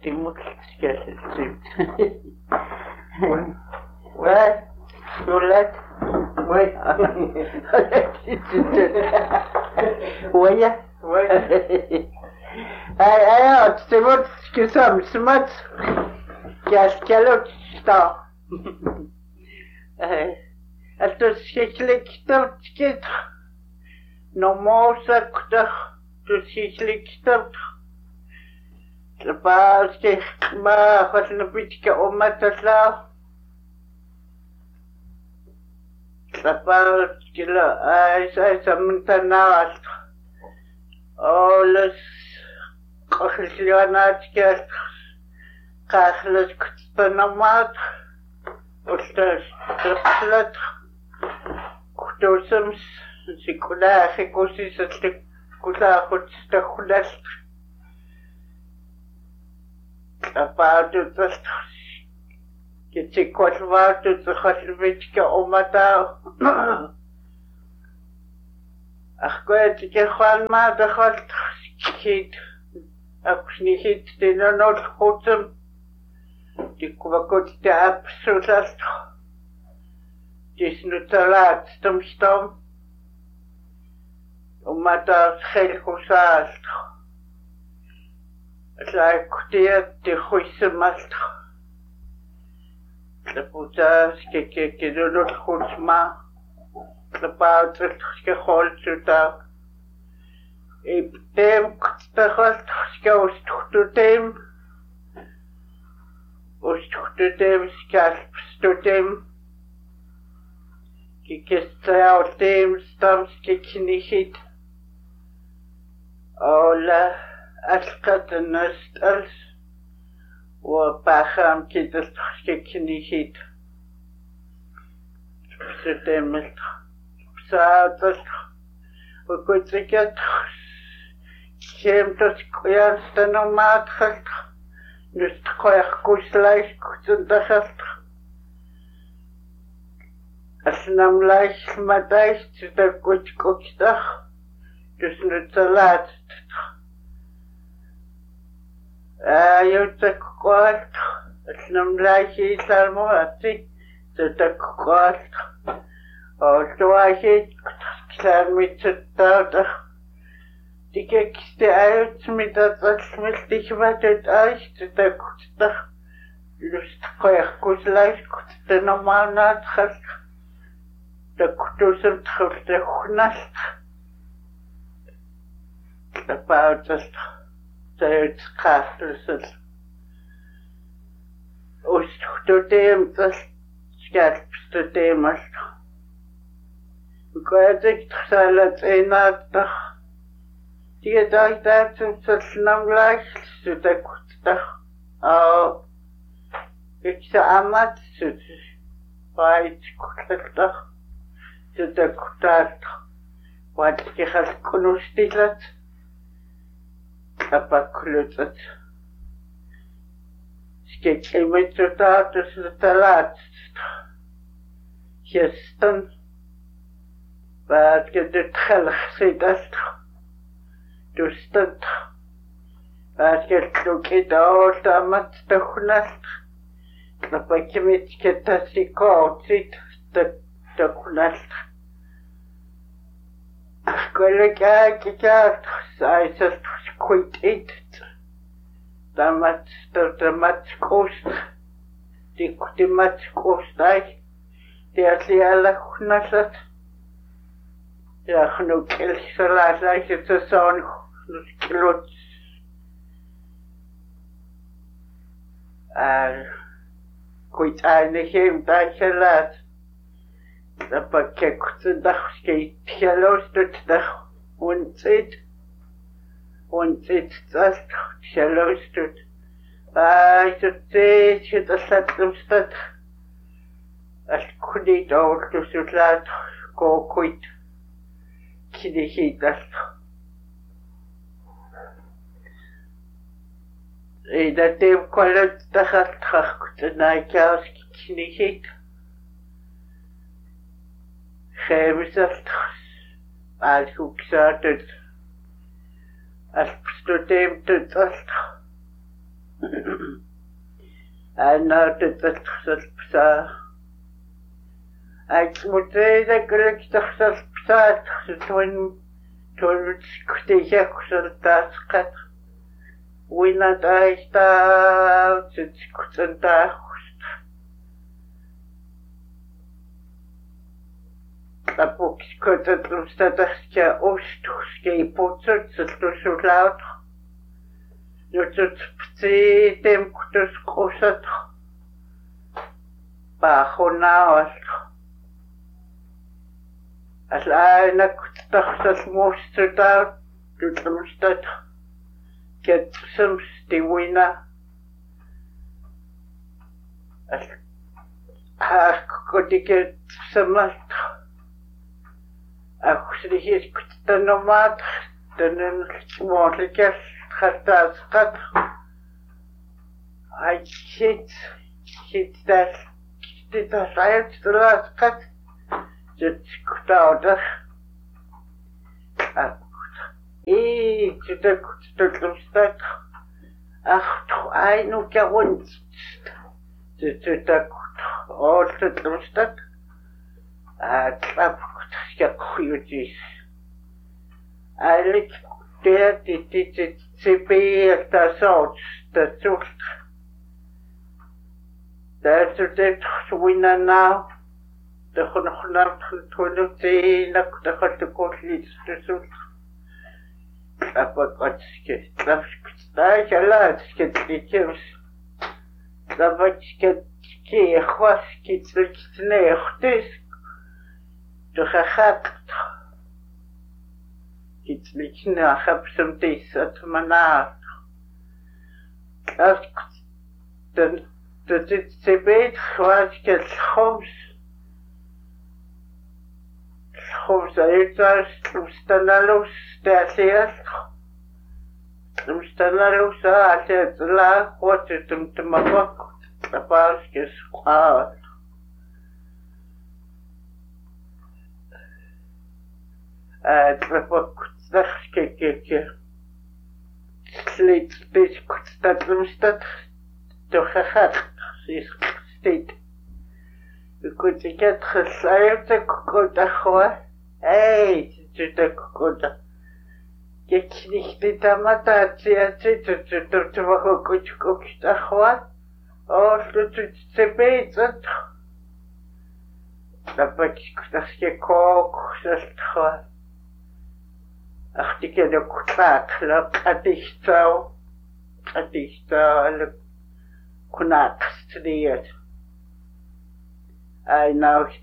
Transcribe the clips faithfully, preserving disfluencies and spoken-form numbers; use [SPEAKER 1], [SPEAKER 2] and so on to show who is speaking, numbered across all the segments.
[SPEAKER 1] Timotskassit. Hvad? Julat?
[SPEAKER 2] Oui.
[SPEAKER 1] Oya?
[SPEAKER 2] Oui.
[SPEAKER 1] Ay, ay, Timotskasam, smat. Kaskalot, sta. Altså, skiklikter, skit. Normosakter, du skiklikter. Lepas ma khosna pitka umatasla. Lepas kila ay sa samantana. Alles khoslianat kes khaslas kutanamat. Ustas traplat. Kutosams sikula khikusis atlik kula khutsta khulas. About it, get a quite about it, the Hosvitska Omata. Ach, go to get one mother hot kid. Up hit the not hotem. The Kuakot the absolute. This Nutalat, Stum Stum. Omata Helhusast. Like dear, the Huisemast. The Buddha's cake, the little Husma, the Bouter, the whole to the. If them the host goes to them, was to them, scalps to them. He kissed out them, stumps kicking hit. All أسقط النستلس وباخام كده تحكيني هيت بسدمت بساعدت وكنت كده كيم تسكويان ستنومات خلت نستقويخ كوسلايش كنت دخلت أسنام لايش مدايش تدكوش كوكتخ تسنتلات يوتك قالت اسلام لايشي سالمواتي تتك قالت وتواشي كتار ميتتاوتا تيكا كستي ايوت ميتاتات سمستيك باتت ايش تتك كتتخ لستقويخ كوزلايش كتتنمانات خلت تكتوسم تخلت خنست تباوتست It's castles. Ost to them, the scalps to them. Because it's salad in that. Die dag dat een slam lijst, zo dat ik oh, ik zou amat, zo bij het kuttig, zo dat ik dat wat ik had kunnen stellen. Kapaklutet. Skik ik met zo dat is het laatst. Gisteren. Wat je dit gelg ziet dat. Dus dat. Wat je het ook in de oude met de gunast. Dat wat je met je dat je koud ziet. Dat de gunast. Gelukkig heb ik het. Zij zegt. Quit it. The much, the much cost. The the much cost. I. The actually alla knasat. Ja, genoeg ilsalaat. I zit zo zo'n kloot. Ah, quit eindig hem dat je laat. Dat pakket de dag schiet. Geloos dat dag. Ontzit. Und it's just shallow stood. I should say, should have sat them stud. As could it all to shoot lad go quit. Kiddy heat that. Dat they call it the hot truck, the night house kiddy heat. Shames of as who started. As to them to dust. أنا تتخسر بسا أكمتيدا كلك تخسر بسا تخسر توين توين تسكتيها كسر تاسقط وينا تايستا تسكتن تاخست أبوك سكتت لمستدخسكا أوستخسكي بوتر تسلسلاوت نوتسبتي تيم كتس قوسط باخونا الآن كنت تخصص موستدار تلمستد كت سمستي وينا هاك كنت كت سمست أخسريه كنت تنمات تنن موتلكس خطاز قط هاي شيت شيت داس شيت داس عيب تلاس قط جت كتاودة أكت إيه جت كت تلمستك أخت عينو كون جت كت أول تلمستك أتلاب كت يكويوتيس أليك تيا تي تي تي تبي تاسوت تاسوت تاسوت تخوينا ناو تخون خنام تخون تينك تخون تقول لي تاسوت أبغى أتسكت تلفك تاي كلا تسكت تيجيمس تلفك تسكت كي خواس كي تلكتني أختيس تخاخات كتلكنا خبسم تيسات منار أسكت تتسبيت خواج كالخمس الخمس أيضا المستنالوس تأسيس المستنالوس أعطيت لا وتتم تمضك تبارس كسقال أتفق تدخل كي كي كي سليت سليت كنت تدمستد تخخات سيس ستيت كنت كتخل سايبتك كنت أخوة أي تتك كنت كيكنيكتي تامتا تياتي تتتتتبخو كنت كنت أخوة أو تتتبيت لبك كنت أخي كوك سلتخوة أختي كده كتاك لقديشتاو قديشتاو لكناك ستريت أي ناوشت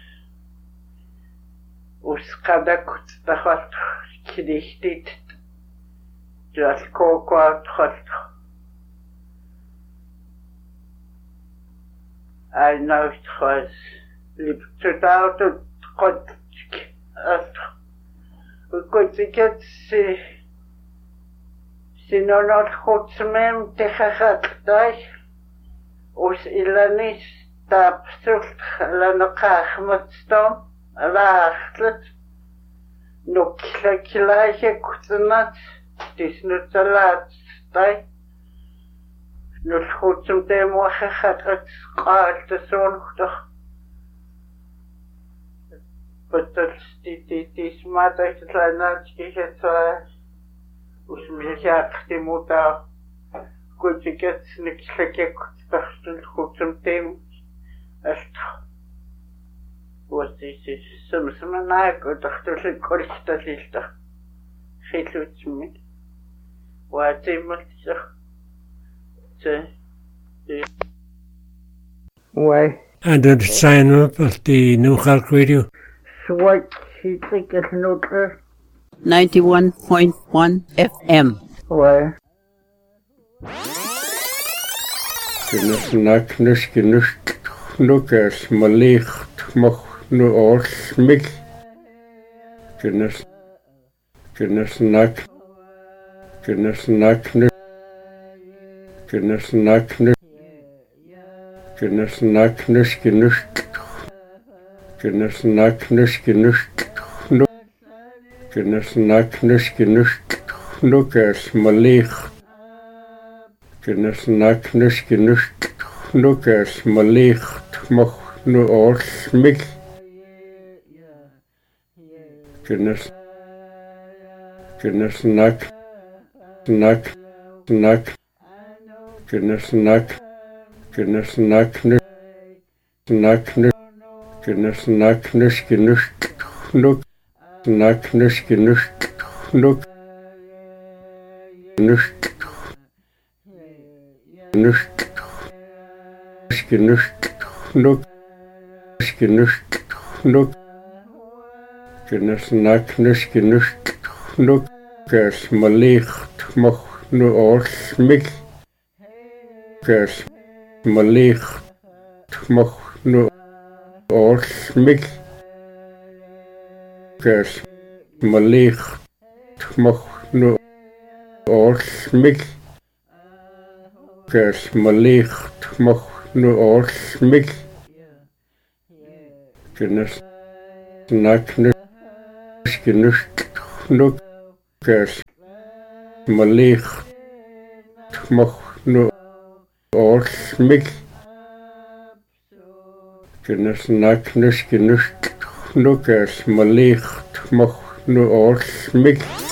[SPEAKER 1] وسقدا كنت دخلت كديشتيت جاس كوكو دخلت أي ناوشت خواز لبتداو تقدك أستخ كنت كت سي سينونات خوتسمم تخخت داي وس إلانيس تابسلت لنقاخ متستم لا أختلت نوكلا كلايك كتنات تسنو تلات داي نوشخوتسم تيم وخخت قال تسون خدخ بطل تي تي تي سماتا كتلانات كيكتا وسميكا اختموتا كنت كتسنك لكي كنت تخصن خوتم تيم أشتخ وستيسي سمسمنا كنت اختلت كوريشتا ليلتا خيلو تسمي واتيمت سخ تي واي
[SPEAKER 2] And sign up at the New Clark Radio.
[SPEAKER 1] Swat Hitik Nutter
[SPEAKER 3] ninety-one point one F M.
[SPEAKER 1] Where?
[SPEAKER 4] Genus naknus genus knukas malicht moch nu orsmig. Genus genus nak genus naknus genus naknus genus naknus genus genus naknus genus knu genus naknus genus knukas malicht Gynnes nagnus gynust nugas malicht moch nu orsmig. Gynnes Gynnes nag nag nag Gynnes nag Gynnes nagnus nagnus Gynnes nagnus gynust nug nagnus gynust nug Nust Nust Genust Nuk Genust Nuk Genes Nagnus Genust Nuk Ges Malicht Moch Nu Orsmig Ges Malicht Moch Nu Orsmig Ges Malicht Moch Nu Orsmig Ges Malicht Moch Nu Orsmig Genes Nagnus Genust Nuk Ges Malicht Moch Nu Orsmig Genes Nagnus Genust Nuk Ges Malicht Moch Nu Orsmig